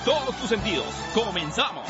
todos tus sentidos. ¡Comenzamos!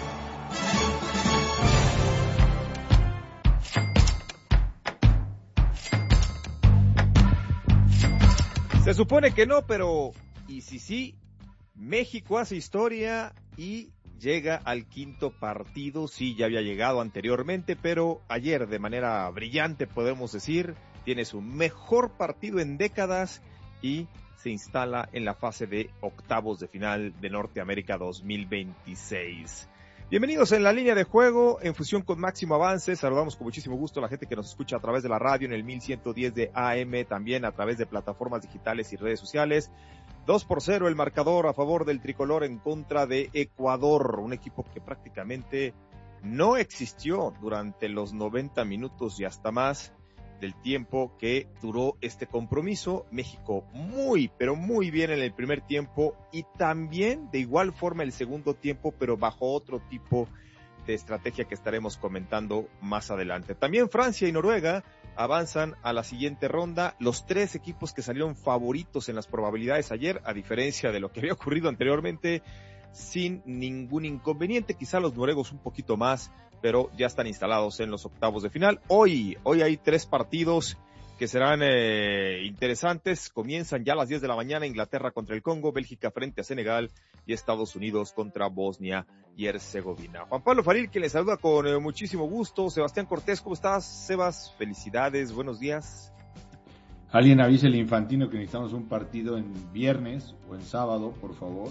Se supone que no, pero ¿y si sí? México hace historia y llega al quinto partido. Sí, ya había llegado anteriormente, pero ayer de manera brillante, podemos decir, tiene su mejor partido en décadas y se instala en la fase de octavos de final de Norteamérica 2026. Bienvenidos en la línea de juego, en fusión con Máximo Avance. Saludamos con muchísimo gusto a la gente que nos escucha a través de la radio en el 1110 de AM, también a través de plataformas digitales y redes sociales. 2-0 el marcador a favor del tricolor en contra de Ecuador, un equipo que prácticamente no existió durante los 90 minutos y hasta más del tiempo que duró este compromiso. México muy, pero muy bien en el primer tiempo y también de igual forma el segundo tiempo, pero bajo otro tipo de estrategia que estaremos comentando más adelante. También Francia y Noruega avanzan a la siguiente ronda, los tres equipos que salieron favoritos en las probabilidades ayer, a diferencia de lo que había ocurrido anteriormente, sin ningún inconveniente, quizá los noruegos un poquito más, pero ya están instalados en los octavos de final. Hoy hay tres partidos que serán interesantes. Comienzan ya a las 10 de la mañana, Inglaterra contra el Congo, Bélgica frente a Senegal y Estados Unidos contra Bosnia y Herzegovina. Juan Pablo Faril, que les saluda con muchísimo gusto. Sebastián Cortés, ¿cómo estás? Sebas, felicidades, buenos días. Alguien avise al Infantino que necesitamos un partido en viernes o en sábado, por favor.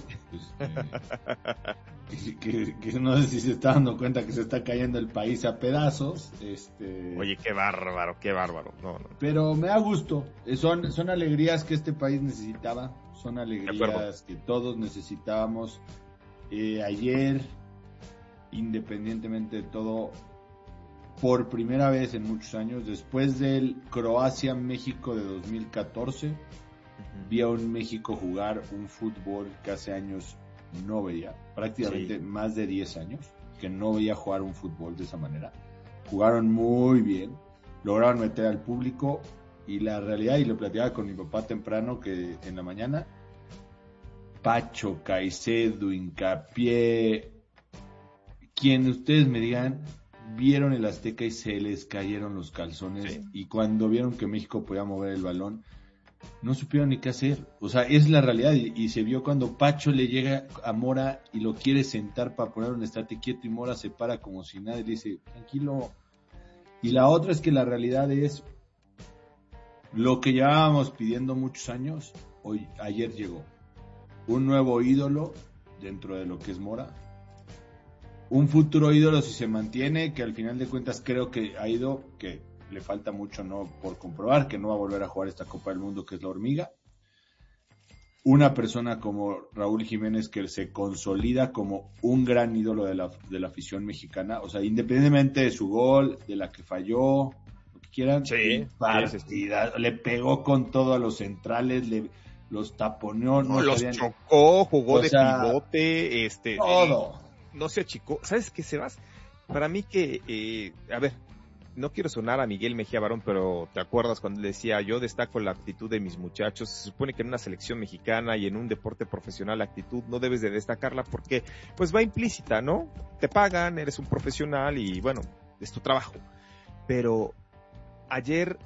Que no sé si se está dando cuenta que se está cayendo el país a pedazos. Oye, qué bárbaro. No. Pero me da gusto. Son alegrías que este país necesitaba. Son alegrías que todos necesitábamos. Ayer, independientemente de todo, por primera vez en muchos años, después del Croacia-México de 2014, vi a un México jugar un fútbol que hace años no veía, prácticamente más de 10 años, que no veía jugar un fútbol de esa manera. Jugaron muy bien, lograron meter al público, y la realidad, y lo platicaba con mi papá temprano, que en la mañana, Pacho, Caicedo, Hincapié, quien ustedes me digan, vieron el Azteca y se les cayeron los calzones, y cuando vieron que México podía mover el balón, no supieron ni qué hacer. O sea, es la realidad, y se vio cuando Pacho le llega a Mora y lo quiere sentar para poner un estate quieto, y Mora se para como si nada y le dice, tranquilo. Y la otra es que la realidad es lo que llevábamos pidiendo muchos años. Ayer llegó un nuevo ídolo dentro de lo que es Mora, un futuro ídolo si se mantiene, que al final de cuentas creo que ha ido, que le falta mucho no por comprobar, que no va a volver a jugar esta Copa del Mundo, que es la hormiga. Una persona como Raúl Jiménez, que se consolida como un gran ídolo de la afición mexicana, o sea, independientemente de su gol, de la que falló, lo que quieran, le pegó con todo a los centrales, los taponeó, chocó, jugó de pivote, todo. No se achicó. ¿Sabes qué, Sebas? Para mí que, no quiero sonar a Miguel Mejía Barón, pero ¿te acuerdas cuando le decía, yo destaco la actitud de mis muchachos? Se supone que en una selección mexicana y en un deporte profesional la actitud no debes de destacarla porque pues va implícita, ¿no? Te pagan, eres un profesional y bueno, es tu trabajo. Pero ayer,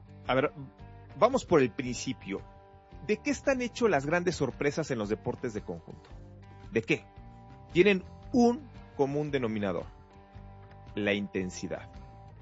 vamos por el principio. ¿De qué están hechos las grandes sorpresas en los deportes de conjunto? ¿De qué? Tienen un común denominador: la intensidad.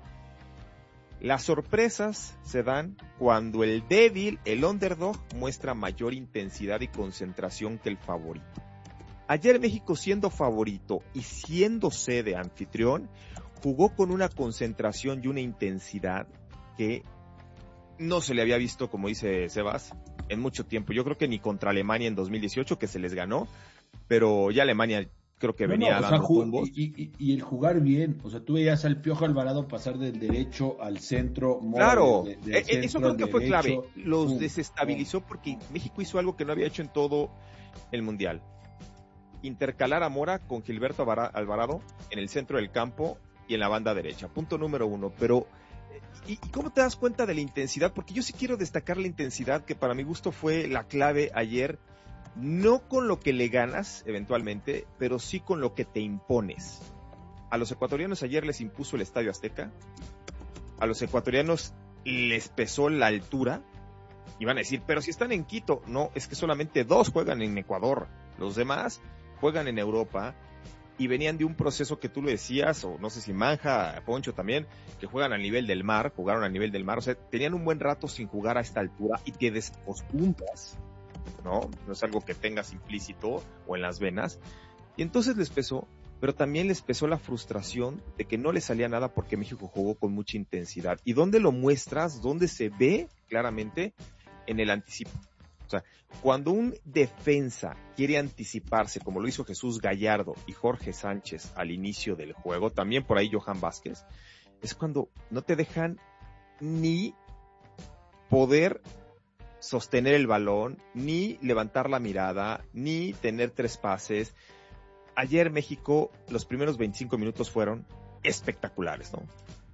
Las sorpresas se dan cuando el débil, el underdog, muestra mayor intensidad y concentración que el favorito. Ayer México, siendo favorito y siendo sede anfitrión, jugó con una concentración y una intensidad que no se le había visto, como dice Sebas, en mucho tiempo. Yo creo que ni contra Alemania en 2018, que se les ganó, pero ya Alemania creo que venía dando tumbos. Y el jugar bien, o sea, tú veías al Piojo Alvarado pasar del derecho al centro. Claro, eso creo que fue clave. Los desestabilizó porque México hizo algo que no había hecho en todo el Mundial: intercalar a Mora con Gilberto Alvarado en el centro del campo y en la banda derecha. Punto número uno. Pero ¿y cómo te das cuenta de la intensidad? Porque yo sí quiero destacar la intensidad, que para mi gusto fue la clave ayer no con lo que le ganas eventualmente, pero sí con lo que te impones. A los ecuatorianos ayer les impuso el Estadio Azteca, a los ecuatorianos les pesó la altura, y van a decir, pero si están en Quito, no, es que solamente 2 juegan en Ecuador, los demás juegan en Europa, y venían de un proceso que tú lo decías, o no sé si Manja, Poncho también, que jugaron a nivel del mar, jugaron a nivel del mar, o sea, tenían un buen rato sin jugar a esta altura, y te desacostumbras, ¿no? No es algo que tengas implícito o en las venas, y entonces les pesó, pero también les pesó la frustración de que no les salía nada porque México jugó con mucha intensidad. ¿Y dónde lo muestras? ¿Dónde se ve claramente? En el anticipo. O sea, cuando un defensa quiere anticiparse, como lo hizo Jesús Gallardo y Jorge Sánchez al inicio del juego, también por ahí Johan Vázquez, es cuando no te dejan ni poder sostener el balón, ni levantar la mirada, ni tener 3 pases. Ayer México, los primeros 25 minutos fueron espectaculares, ¿no?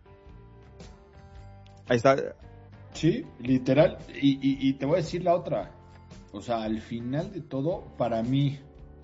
Ahí está. Sí, literal. Y te voy a decir la otra. O sea, al final de todo, para mí,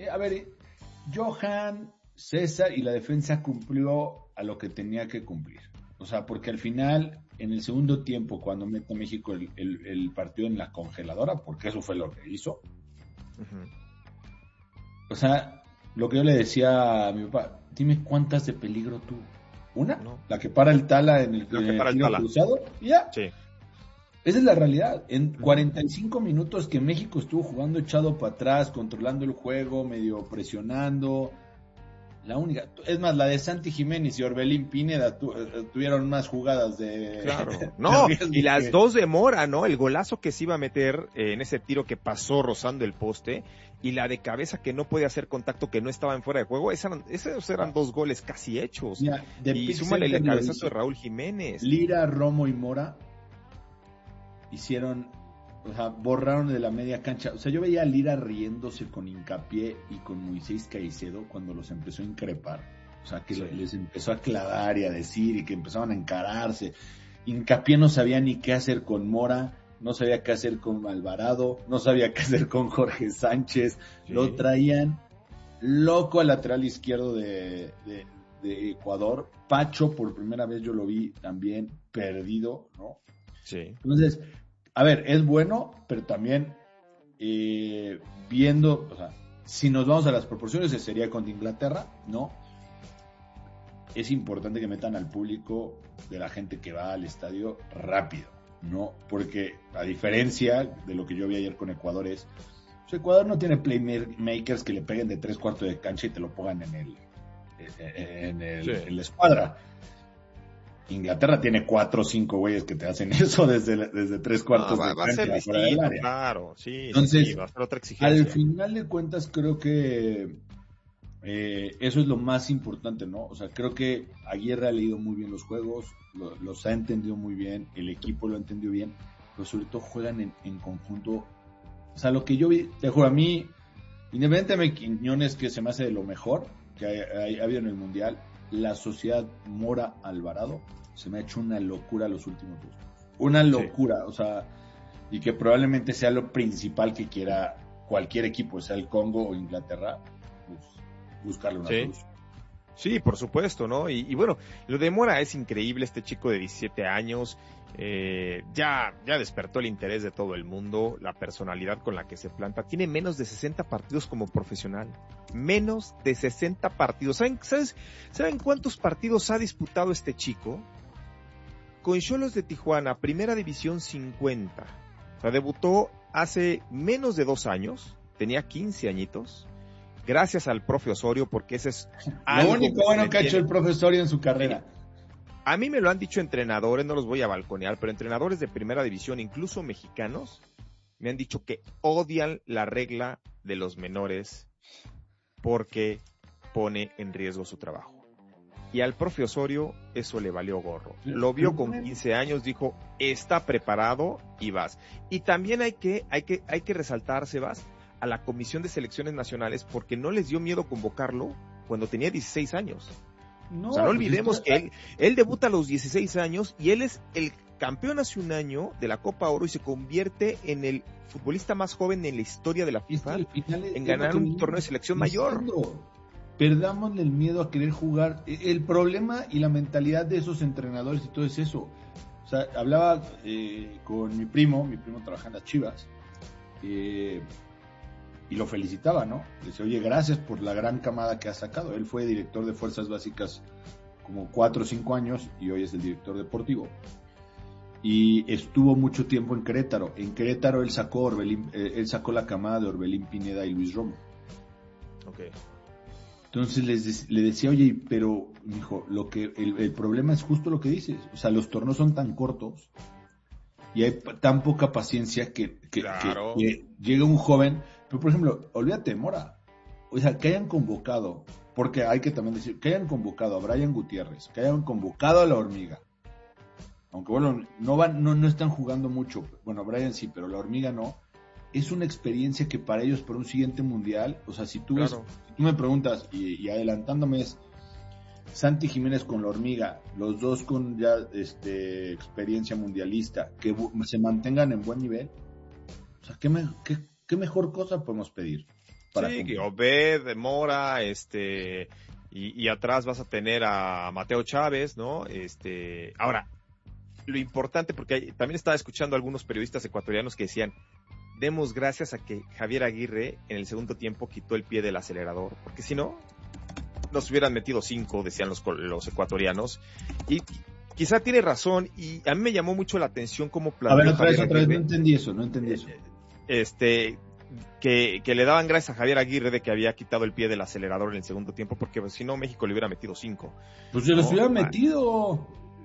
Johan, César y la defensa cumplió a lo que tenía que cumplir. O sea, porque al final, en el segundo tiempo, cuando mete México el partido en la congeladora, porque eso fue lo que hizo. Uh-huh. O sea, lo que yo le decía a mi papá, dime cuántas de peligro tuvo. ¿Una? No. La que para el Tala en el tiro cruzado. ¿Ya? Sí. Esa es la realidad. En 45 minutos que México estuvo jugando echado para atrás, controlando el juego, medio presionando. La única, es más, la de Santi Jiménez y Orbelín Pineda tuvieron más jugadas de... Claro, no, y las 2 de Mora, ¿no? El golazo que se iba a meter en ese tiro que pasó rozando el poste, y la de cabeza que no podía hacer contacto, que no estaba en fuera de juego, esos eran 2 goles casi hechos. Ya, y súmale el cabezazo de Raúl Jiménez. Lira, Romo y Mora hicieron, o sea, borraron de la media cancha. O sea, yo veía a Lira riéndose con Hincapié y con Moisés Caicedo cuando los empezó a increpar. O sea, que les empezó a clavar y a decir y que empezaban a encararse. Hincapié no sabía ni qué hacer con Mora, no sabía qué hacer con Alvarado, no sabía qué hacer con Jorge Sánchez. Sí. Lo traían loco al lateral izquierdo de Ecuador. Pacho, por primera vez yo lo vi también perdido, ¿no? Sí. Entonces, a ver, es bueno, pero también viendo, o sea, si nos vamos a las proporciones, sería contra Inglaterra, ¿no? Es importante que metan al público de la gente que va al estadio rápido, ¿no? Porque a diferencia de lo que yo vi ayer con Ecuador Ecuador no tiene playmakers que le peguen de 3/4 de cancha y te lo pongan en la escuadra. Inglaterra tiene 4 o 5 güeyes que te hacen eso desde 3/4 de va cancha. A ser distinto, claro, sí. Entonces, sí, va a ser otra exigencia. Al final de cuentas creo que eso es lo más importante, ¿no? O sea, creo que Aguirre ha leído muy bien los juegos, los ha entendido muy bien, el equipo lo ha entendido bien, pero sobre todo juegan en conjunto. O sea, lo que yo vi, te juro, a mí, independientemente de Quiñones, que se me hace de lo mejor que ha habido en el Mundial, la sociedad Mora-Alvarado se me ha hecho una locura los últimos 2. Una locura, o sea, y que probablemente sea lo principal que quiera cualquier equipo, sea el Congo o Inglaterra, pues, buscarle una solución. Sí, por supuesto, ¿no? Y bueno, lo de Mora es increíble, este chico de 17 años, ya despertó el interés de todo el mundo, la personalidad con la que se planta. Tiene menos de 60 partidos como profesional. Menos de 60 partidos. ¿Saben cuántos partidos ha disputado este chico? Con Xolos de Tijuana, Primera División 50. O sea, debutó hace menos de 2 años, tenía 15 añitos. Gracias al profe Osorio, porque ese es algo... Lo único bueno que ha hecho el profe Osorio en su carrera. A mí me lo han dicho entrenadores, no los voy a balconear, pero entrenadores de primera división, incluso mexicanos, me han dicho que odian la regla de los menores porque pone en riesgo su trabajo. Y al profe Osorio eso le valió gorro. Lo vio con 15 años, dijo, está preparado y vas. Y también hay que resaltar, Sebas, a la Comisión de Selecciones Nacionales porque no les dio miedo convocarlo cuando tenía 16 años. No, o sea, no olvidemos que él debuta a los 16 años y él es campeón hace un año de la Copa Oro y se convierte en el futbolista más joven en la historia de la FIFA en ganar un torneo de selección mayor. Perdámosle el miedo a querer jugar. El problema y la mentalidad de esos entrenadores y todo es eso. O sea, hablaba con mi primo trabaja en las Chivas, y lo felicitaba, ¿no? Le decía, oye, gracias por la gran camada que has sacado. Él fue director de Fuerzas Básicas como 4 o 5 años y hoy es el director deportivo. Y estuvo mucho tiempo en Querétaro. En Querétaro él sacó la camada de Orbelín Pineda y Luis Romo. Okay. Entonces le decía, oye, pero mijo, el problema es justo lo que dices. O sea, los torneos son tan cortos y hay tan poca paciencia que llega un joven. Pero, por ejemplo, olvídate de Mora. O sea, que hayan convocado, porque hay que también decir, que hayan convocado a Brian Gutiérrez, que hayan convocado a La Hormiga. Aunque bueno, no están jugando mucho. Bueno, Brian sí, pero La Hormiga no. Es una experiencia que para ellos, para un siguiente mundial, o sea, si tú me preguntas, y adelantándome, es Santi Jiménez con La Hormiga, los dos con ya experiencia mundialista, que se mantengan en buen nivel. O sea, ¿qué mejor cosa podemos pedir? Sí, Obed, Mora, y atrás vas a tener a Mateo Chávez, ¿no? Ahora, lo importante, porque también estaba escuchando a algunos periodistas ecuatorianos que decían, demos gracias a que Javier Aguirre en el segundo tiempo quitó el pie del acelerador, porque si no, nos hubieran metido 5, decían los ecuatorianos, y quizá tiene razón, y a mí me llamó mucho la atención cómo planteó. A ver, otra vez, no entendí eso. Que le daban gracias a Javier Aguirre de que había quitado el pie del acelerador en el segundo tiempo, porque si no, México le hubiera metido 5. Pues se los hubiera metido.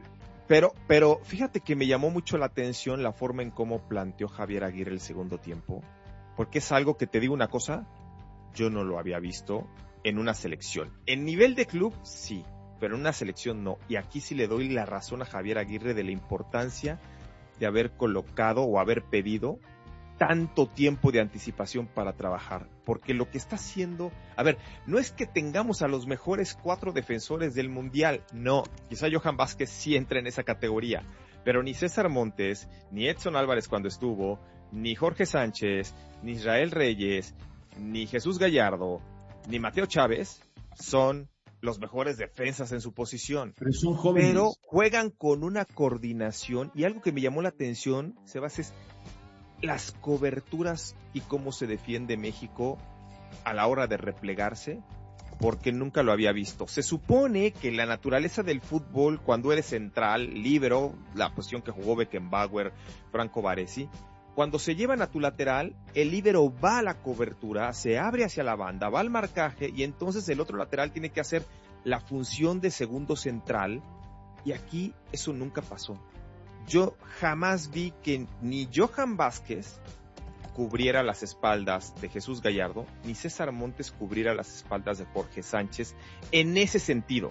Pero fíjate que me llamó mucho la atención la forma en cómo planteó Javier Aguirre el segundo tiempo, porque es algo que, te digo una cosa, yo no lo había visto en una selección. En nivel de club, sí, pero en una selección no. Y aquí sí le doy la razón a Javier Aguirre de la importancia de haber colocado o haber pedido tanto tiempo de anticipación para trabajar, porque lo que está haciendo, a ver, no es que tengamos a los mejores 4 defensores del mundial, no, quizá Johan Vázquez sí entra en esa categoría, pero ni César Montes, ni Edson Álvarez cuando estuvo, ni Jorge Sánchez, ni Israel Reyes, ni Jesús Gallardo, ni Mateo Chávez son los mejores defensas en su posición. Pero son jóvenes. Pero juegan con una coordinación, y algo que me llamó la atención, Sebas, es las coberturas y cómo se defiende México a la hora de replegarse, porque nunca lo había visto. Se supone que la naturaleza del fútbol, cuando eres central, líbero, la posición que jugó Beckenbauer, Franco Baresi, cuando se llevan a tu lateral, el líbero va a la cobertura, se abre hacia la banda, va al marcaje, y entonces el otro lateral tiene que hacer la función de segundo central, y aquí eso nunca pasó. Yo jamás vi que ni Johan Vázquez cubriera las espaldas de Jesús Gallardo, ni César Montes cubriera las espaldas de Jorge Sánchez en ese sentido.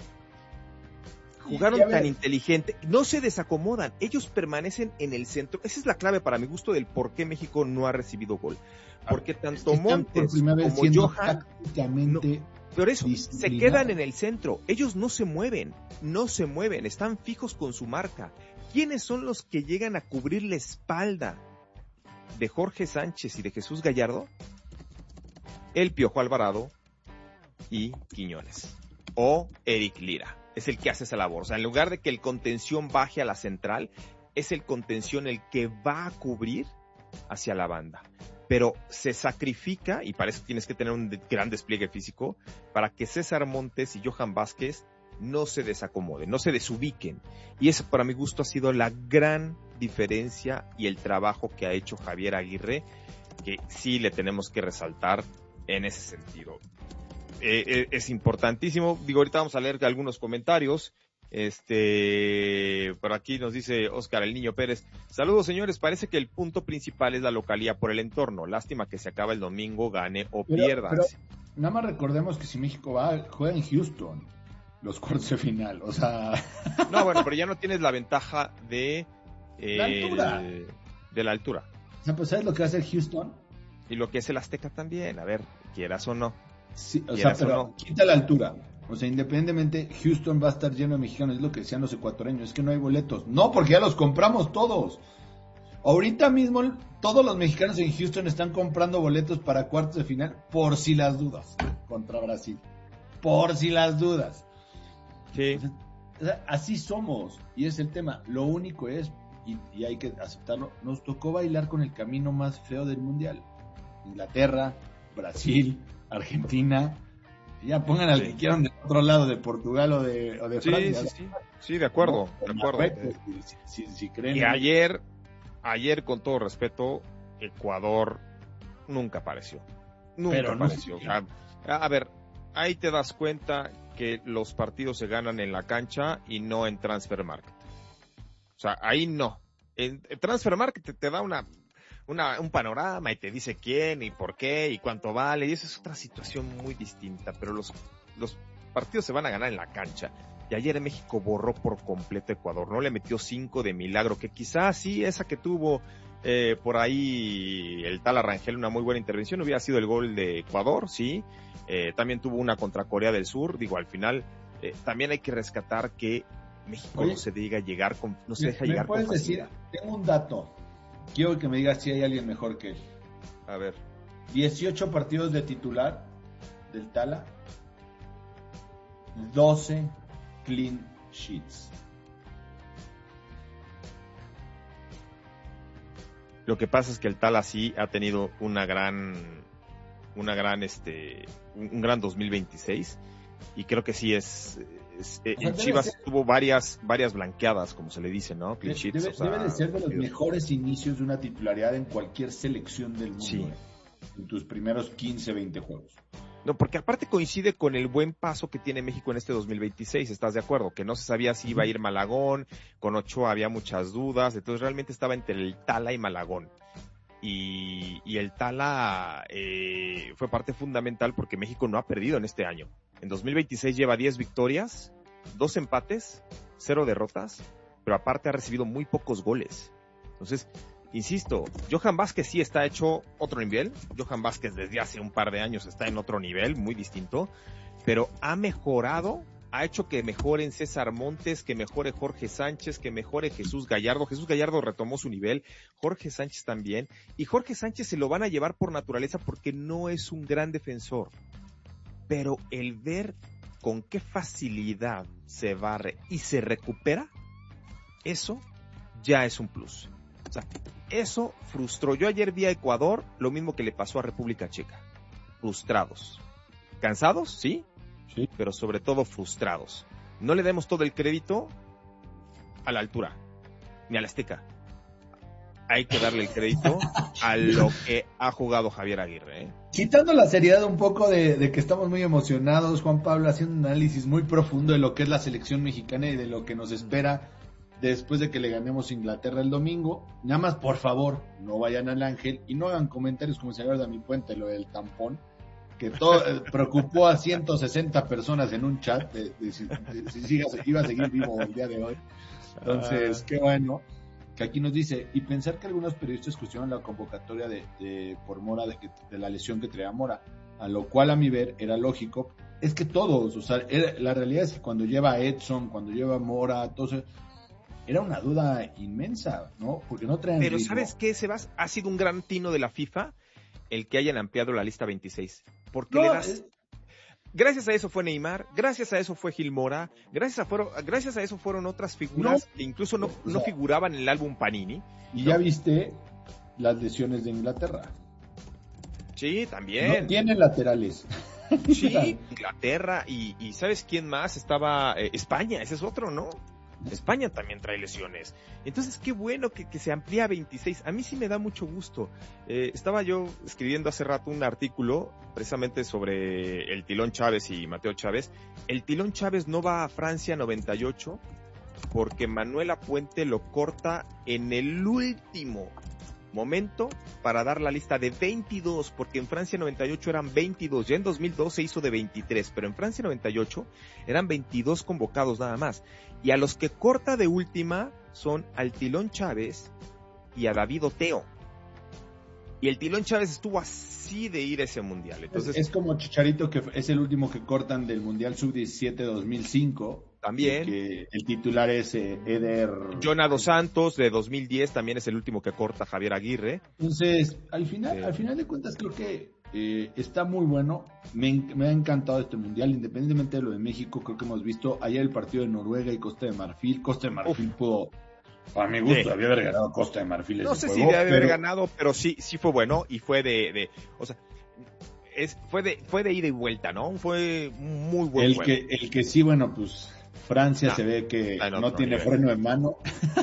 Jugaron tan inteligente, no se desacomodan, ellos permanecen en el centro. Esa es la clave para mi gusto del por qué México no ha recibido gol. Porque tanto Montes como Johan, pero eso, se quedan en el centro, ellos no se mueven, están fijos con su marca. ¿Quiénes son los que llegan a cubrir la espalda de Jorge Sánchez y de Jesús Gallardo? El Piojo Alvarado y Quiñones. O Eric Lira. Es el que hace esa labor. O sea, en lugar de que el contención baje a la central, es el contención el que va a cubrir hacia la banda. Pero se sacrifica, y para eso tienes que tener un gran despliegue físico, para que César Montes y Johan Vázquez no se desacomoden, no se desubiquen. Y eso para mi gusto ha sido la gran diferencia y el trabajo que ha hecho Javier Aguirre, que sí le tenemos que resaltar en ese sentido. Es importantísimo. Digo, ahorita vamos a leer algunos comentarios. Por aquí nos dice Óscar el Niño Pérez: saludos señores, parece que el punto principal es la localía por el entorno, lástima que se acaba el domingo, gane o pierdas. Pero nada más recordemos que si México juega en Houston los cuartos de final, o sea... No, bueno, pero ya no tienes la ventaja de la altura. De la altura. O sea, pues ¿sabes lo que va a hacer Houston? Y lo que es el Azteca también, a ver, quieras o no. Sí, o sea, pero no. Quita la altura. O sea, independientemente, Houston va a estar lleno de mexicanos, es lo que decían los ecuatorianos, es que no hay boletos. No, porque ya los compramos todos. Ahorita mismo todos los mexicanos en Houston están comprando boletos para cuartos de final por si las dudas contra Brasil. Por si las dudas. Sí. O sea, así somos y es el tema. Lo único es, y hay que aceptarlo, nos tocó bailar con el camino más feo del mundial. Inglaterra, Brasil, Argentina. Ya pongan al que quieran del otro lado, de Portugal o de Francia. Sí, de acuerdo, no, de acuerdo. Marruecos, si creen. Y ayer, con todo respeto, Ecuador nunca apareció. Nunca apareció. A ver, ahí te das cuenta que los partidos se ganan en la cancha y no en Transfer Market. O sea, ahí no. En Transfer Market te da un panorama y te dice quién y por qué y cuánto vale, y esa es otra situación muy distinta, pero los partidos se van a ganar en la cancha. Y ayer México borró por completo a Ecuador, no le metió 5 de milagro, que quizás sí, esa que tuvo por ahí el tal Arrangel, una muy buena intervención, hubiera sido el gol de Ecuador, sí. También tuvo una contra Corea del Sur, digo, al final también hay que rescatar que México no se deja llegar con facilidad. ¿Me puedes decir? Tengo un dato, quiero que me digas si hay alguien mejor que él. A ver. 18 partidos de titular del Tala, 12 clean sheets. Lo que pasa es que el Tala sí ha tenido un gran 2026 y creo que sí en Chivas tuvo varias blanqueadas, como se le dice, ¿no? Clean sheets, debe de ser de los mejores inicios de una titularidad en cualquier selección del mundo. Sí. En tus primeros 15, 20 juegos. No, porque aparte coincide con el buen paso que tiene México en este 2026, ¿estás de acuerdo? Que no se sabía si iba a ir Malagón, con Ochoa había muchas dudas, entonces realmente estaba entre el Tala y Malagón. Y el Tala fue parte fundamental porque México no ha perdido en este año. En 2026 lleva 10 victorias, 2 empates, 0 derrotas, pero aparte ha recibido muy pocos goles. Entonces, insisto, Johan Vázquez sí está hecho otro nivel. Johan Vázquez desde hace un par de años está en otro nivel, muy distinto, pero ha mejorado, ha hecho que mejoren César Montes, que mejore Jorge Sánchez, que mejore Jesús Gallardo. Jesús Gallardo retomó su nivel, Jorge Sánchez también, y Jorge Sánchez se lo van a llevar por naturaleza porque no es un gran defensor, pero el ver con qué facilidad se barre y se recupera, eso ya es un plus. O sea, eso frustró. Yo ayer vi a Ecuador lo mismo que le pasó a República Checa. Frustrados. ¿Cansados? Sí, pero sobre todo frustrados. No le demos todo el crédito a la altura, ni a la Azteca. Hay que darle el crédito a lo que ha jugado Javier Aguirre. Quitando la seriedad un poco de que estamos muy emocionados, Juan Pablo, haciendo un análisis muy profundo de lo que es la selección mexicana y de lo que nos espera después de que le ganemos a Inglaterra el domingo. Nada más, por favor, no vayan al Ángel y no hagan comentarios como el señor Dani Puente, lo del tampón, que todo preocupó a 160 personas en un chat de si iba a seguir vivo el día de hoy. Entonces, qué bueno que aquí nos dice, y pensar que algunos periodistas cuestionan la convocatoria de por Mora, de la lesión que traía Mora, a lo cual a mi ver era lógico. Es que todos, o sea, la realidad es que cuando lleva a Edson, cuando lleva a Mora, entonces era una duda inmensa, ¿no? Porque no traen Pero ritmo. ¿sabes qué, Sebas? Ha sido un gran tino de la FIFA el que hayan ampliado la lista 26. Porque le das... Gracias a eso fue Neymar, gracias a eso fue Gil Mora, gracias a eso fueron otras figuras que incluso no figuraban en el álbum Panini. Y ya viste las lesiones de Inglaterra. Sí, también. No tienen laterales. Sí, Inglaterra y ¿sabes quién más? Estaba España, ese es otro, ¿no? España también trae lesiones. Entonces, qué bueno que se amplía a 26. A mí sí me da mucho gusto. Estaba yo escribiendo hace rato un artículo precisamente sobre el Tilón Chávez y Mateo Chávez. El Tilón Chávez no va a Francia 98 porque Manuel Apuente lo corta en el último momento para dar la lista de 22, porque en Francia 98 eran 22, ya en 2002 se hizo de 23, pero en Francia 98 eran 22 convocados nada más, y a los que corta de última son al Tilón Chávez y a David Oteo. Y el Tilón Chávez estuvo así de ir a ese mundial. Entonces, es como Chicharito, que es el último que cortan del Mundial Sub-17 2005. También. Que el titular es Eder. Jonah Dos Santos, de 2010, también es el último que corta Javier Aguirre. Entonces, al final de cuentas, creo que está muy bueno. Me ha encantado este mundial, independientemente de lo de México. Creo que hemos visto ayer el partido de Noruega y Costa de Marfil. Costa de Marfil pudo, a mi gusto, había haber ganado Costa de Marfil. No sé si debe haber ganado, pero sí fue bueno y fue o sea, fue de ida y vuelta, ¿no? Fue muy buen juego. El que sí, bueno, pues Francia se ve que no tiene freno de mano.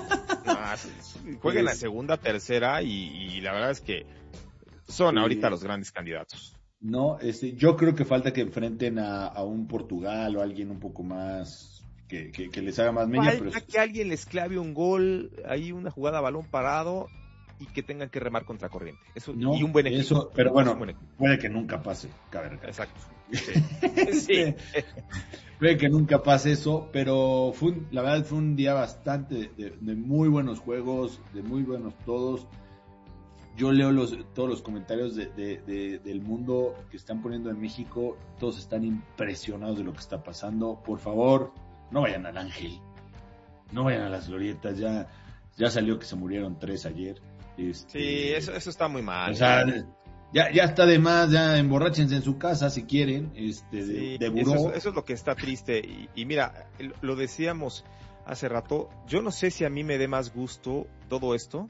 Juega en la segunda, tercera y la verdad es que son ahorita los grandes candidatos. No, yo creo que falta que enfrenten a un Portugal o alguien un poco más que les haga más meña. Falta que alguien les clave un gol, ahí una jugada a balón parado y que tengan que remar contra corriente. Eso, no, y un buen equipo. Eso, pero bueno, puede que nunca pase, cabrón. Exacto. Sí. Puede que nunca pase eso, pero la verdad fue un día bastante de muy buenos juegos, de muy buenos todos. Yo leo todos los comentarios del mundo que están poniendo en México, todos están impresionados de lo que está pasando. Por favor, no vayan al Ángel, no vayan a las glorietas, ya salió que se murieron 3 ayer. Sí, eso está muy mal. O sea, ya está de más, ya emborráchense en su casa si quieren, de buró. Eso es lo que está triste. Y mira, lo decíamos hace rato, yo no sé si a mí me dé más gusto todo esto.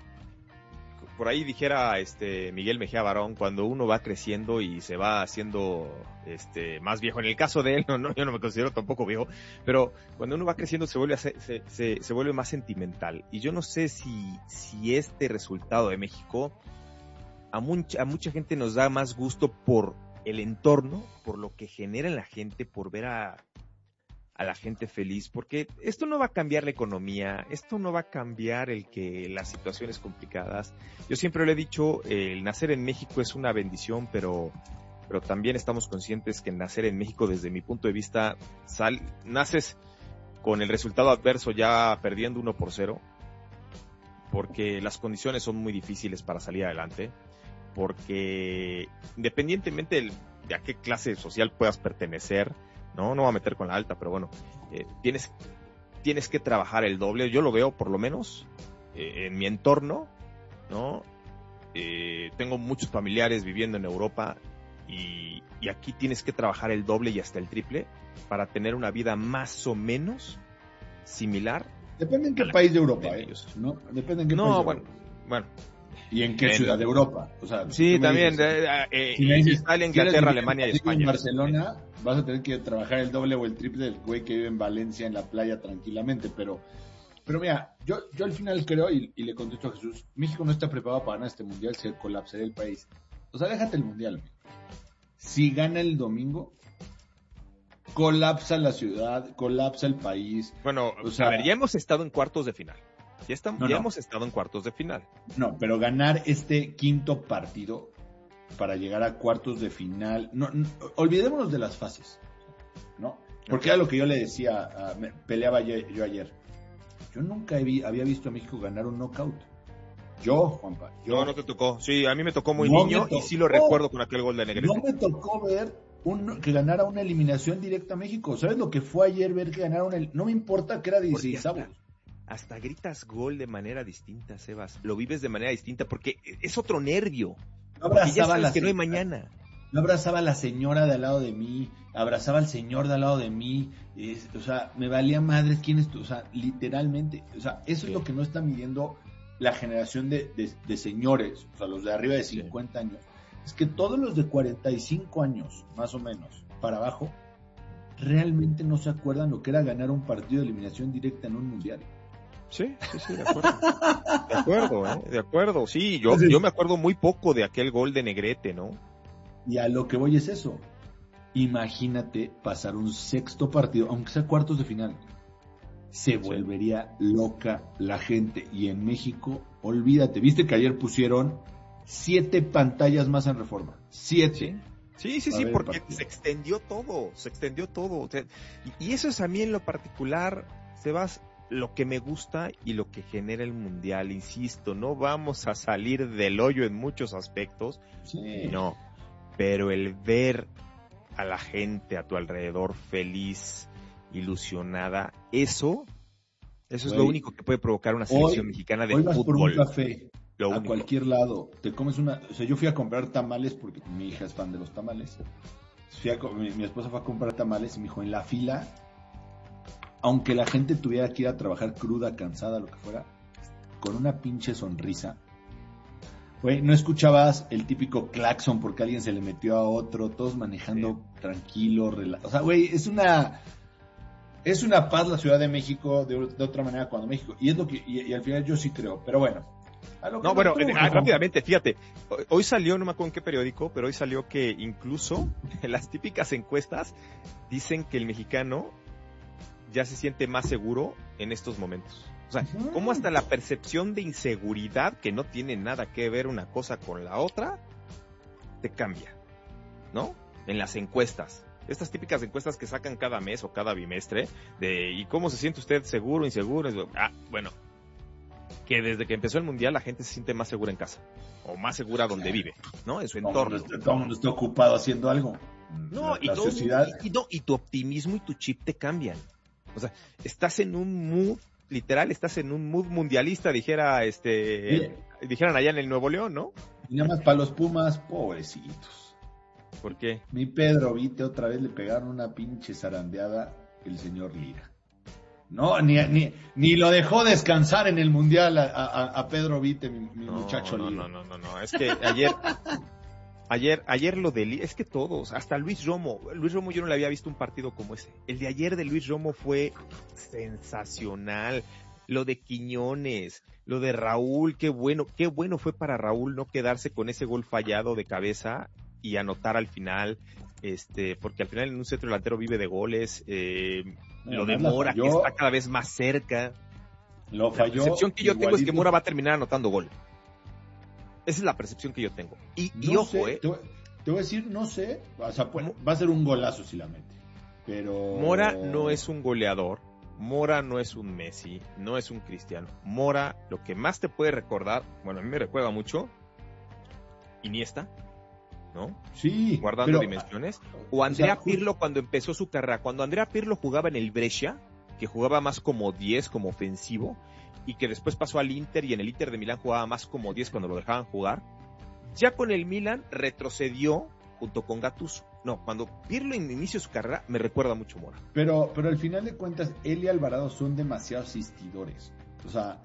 Por ahí dijera Miguel Mejía Barón, cuando uno va creciendo y se va haciendo más viejo. En el caso de él, no, yo no me considero tampoco viejo, pero cuando uno va creciendo se vuelve más sentimental. Y yo no sé si este resultado de México a mucha gente nos da más gusto por el entorno, por lo que genera en la gente, por ver a la gente feliz, porque esto no va a cambiar la economía, esto no va a cambiar las situaciones complicadas. Yo siempre lo he dicho, el nacer en México es una bendición, pero también estamos conscientes que nacer en México, desde mi punto de vista, naces con el resultado adverso ya perdiendo 1-0, porque las condiciones son muy difíciles para salir adelante, porque independientemente de a qué clase social puedas pertenecer, no voy a meter con la alta, pero bueno, tienes que trabajar el doble. Yo lo veo, por lo menos, en mi entorno, ¿no? Tengo muchos familiares viviendo en Europa y aquí tienes que trabajar el doble y hasta el triple para tener una vida más o menos similar. Depende en qué país de Europa, ¿no? Depende en qué país de Europa. Bueno. ¿Y en qué ciudad de Europa? O sea, sí, también. Si me dices, Italia, Inglaterra, Alemania y España. En Barcelona vas a tener que trabajar el doble o el triple del güey que vive en Valencia en la playa tranquilamente. Pero mira, yo al final creo, y le contesto a Jesús, México no está preparado para ganar este mundial, se colapsaría el país. O sea, déjate el mundial. Si gana el domingo, colapsa la ciudad, colapsa el país. Bueno, o sea, ya hemos estado en cuartos de final. Ya hemos estado en cuartos de final. No, pero ganar este quinto partido para llegar a cuartos de final, no olvidémonos de las fases, ¿no? Porque era lo que yo le decía, peleaba yo ayer. Yo nunca había visto a México ganar un knockout. Juanpa. No te tocó. Sí, a mí me tocó muy niño y sí lo recuerdo con aquel gol de Negrete. No me tocó ver que ganara una eliminación directa a México. ¿Sabes lo que fue ayer ver que ganaron no me importa que era 16avos. Hasta gritas gol de manera distinta, Sebas. Lo vives de manera distinta porque es otro nervio. No abrazaba ya que no hay mañana. No abrazaba a la señora de al lado de mí, abrazaba al señor de al lado de mí. O sea, me valía madres quién es tú. O sea, literalmente. O sea, eso es lo que no está midiendo la generación de señores, o sea, los de arriba de 50 años. Es que todos los de 45 años, más o menos, para abajo, realmente no se acuerdan lo que era ganar un partido de eliminación directa en un mundial. Sí, de acuerdo. De acuerdo, sí, yo me acuerdo muy poco de aquel gol de Negrete, ¿no? Y a lo que voy es eso. Imagínate pasar un sexto partido, aunque sea cuartos de final. Se volvería loca la gente. Y en México, olvídate, viste que ayer pusieron 7 pantallas más en Reforma. 7. Sí, porque se extendió todo. O sea, y eso es a mí en lo particular, Sebas, lo que me gusta y lo que genera el Mundial, insisto, no vamos a salir del hoyo en muchos aspectos, Sí. no, pero el ver a la gente a tu alrededor feliz, ilusionada, eso es lo único que puede provocar una selección mexicana de hoy vas fútbol. por un café Lo a único. cualquier lado, te comes o sea, yo fui a comprar tamales porque mi hija es fan de los tamales. Mi esposa fue a comprar tamales y me dijo, en la fila, aunque la gente tuviera que ir a trabajar cruda, cansada, lo que fuera, con una pinche sonrisa. Güey, no escuchabas el típico claxon porque alguien se le metió a otro, todos manejando tranquilo, o sea, güey, es una paz la Ciudad de México de otra manera cuando México, y es lo que, y al final yo sí creo, pero bueno. Rápidamente, fíjate, hoy salió, no me acuerdo en qué periódico, pero hoy salió que incluso en las típicas encuestas dicen que el mexicano ya se siente más seguro en estos momentos. O sea, como hasta la percepción de inseguridad, que no tiene nada que ver una cosa con la otra, te cambia, ¿no? En las encuestas. Estas típicas encuestas que sacan cada mes o cada bimestre, ¿y cómo se siente usted seguro, inseguro? Bueno, que desde que empezó el Mundial la gente se siente más segura en casa, o más segura donde vive, ¿no? En su entorno. Todo el mundo está ocupado haciendo algo. No, y tu optimismo y tu chip te cambian. O sea, estás en un mood, literal, estás en un mood mundialista, dijeran allá en el Nuevo León, ¿no? Y nada más para los Pumas, pobrecitos. ¿Por qué? Mi Pedro Vite otra vez le pegaron una pinche zarandeada el señor Lira. No, ni lo dejó descansar en el Mundial a Pedro Vite, mi muchacho Lira. No, es que ayer lo de Lira, es que todos, hasta Luis Romo yo no le había visto un partido como ese. El de ayer de Luis Romo fue sensacional. Lo de Quiñones, lo de Raúl, qué bueno fue para Raúl no quedarse con ese gol fallado de cabeza y anotar al final, porque al final en un centro delantero vive de goles, lo de Mora, que está cada vez más cerca. Lo falló. La percepción que yo tengo es que Mora va a terminar anotando gol. Esa es la percepción que yo tengo. Y ojo, te voy a decir, no sé, o sea, va a ser un golazo si la mete, pero... Mora no es un goleador, Mora no es un Messi, no es un Cristiano. Mora, lo que más te puede recordar, bueno, a mí me recuerda mucho Iniesta, ¿no? Sí. Guardando dimensiones. O Andrea Pirlo cuando empezó su carrera. Cuando Andrea Pirlo jugaba en el Brescia, que jugaba más como 10, como ofensivo, y que después pasó al Inter, y en el Inter de Milán jugaba más como 10 cuando lo dejaban jugar. Ya con el Milan retrocedió junto con Gattuso. No, cuando Pirlo inició su carrera, me recuerda mucho Mora. Pero al final de cuentas, él y Alvarado son demasiado asistidores. O sea,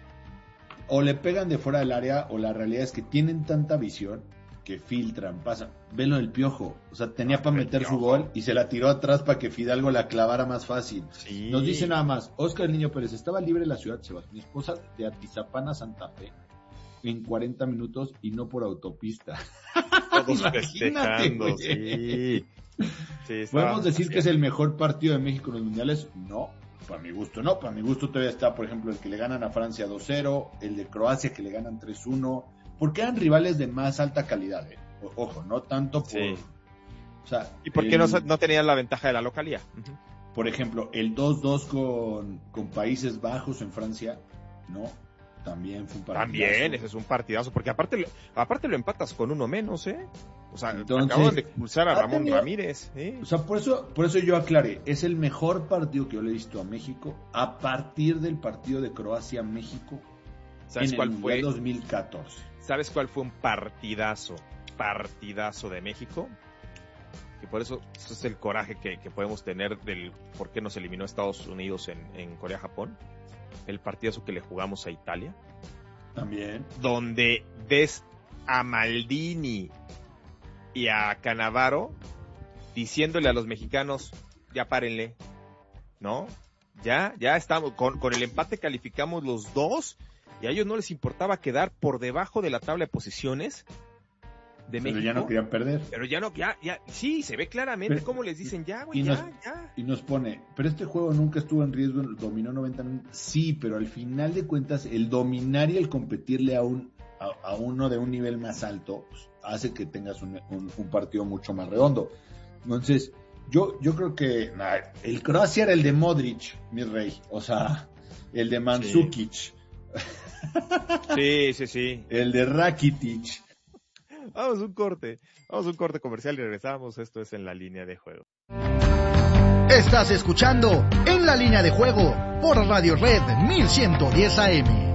o le pegan de fuera del área, o la realidad es que tienen tanta visión que filtran, pasan. Velo del Piojo, o sea, tenía para meter su gol y se la tiró atrás para que Fidalgo la clavara más fácil. Sí. Nos dice nada más, Óscar Niño Pérez, estaba libre en la ciudad, Sebastián, mi esposa de Atizapán a Santa Fe en 40 minutos y no por autopista. Todos festejando, sí. ¿Podemos decir que es el mejor partido de México en los mundiales? No, para mi gusto no. Para mi gusto todavía está, por ejemplo, el que le ganan a Francia 2-0, el de Croacia que le ganan 3-1, porque eran rivales de más alta calidad, ¿eh? Ojo, no tanto por... Sí. O sea, ¿y por qué no tenían la ventaja de la localía? Uh-huh. Por ejemplo, el 2-2 con Países Bajos en Francia, ¿no? También fue un partidazo. También, ese es un partidazo, porque aparte lo empatas con uno menos, ¿eh? O sea, entonces, acaban de expulsar a Ramón Ramírez, ¿eh? O sea, por eso yo aclaré, es el mejor partido que yo le he visto a México a partir del partido de Croacia-México ¿Sabes cuál fue? 2014. ¿Sabes cuál fue un partidazo de México? Y por eso es el coraje que podemos tener del por qué nos eliminó Estados Unidos en Corea-Japón. El partidazo que le jugamos a Italia. También. Donde ves a Maldini y a Cannavaro diciéndole a los mexicanos, ya párenle, ¿no? Ya estamos, con el empate calificamos los dos, y a ellos no les importaba quedar por debajo de la tabla de posiciones de México. Pero ya no querían perder. Pero ya no, sí, se ve claramente cómo les dicen, güey, ya. Y nos pone, pero este juego nunca estuvo en riesgo, dominó 90 minutos. Sí, pero al final de cuentas, el dominar y el competirle a uno de un nivel más alto, pues, hace que tengas un partido mucho más redondo. Entonces, yo creo que el Croacia era el de Modric, mi rey. O sea, el de Mandzukic. Sí. El de Rakitic. Vamos a un corte comercial y regresamos. Esto es En la Línea de Juego. Estás escuchando En la Línea de Juego por Radio Red 1110 AM.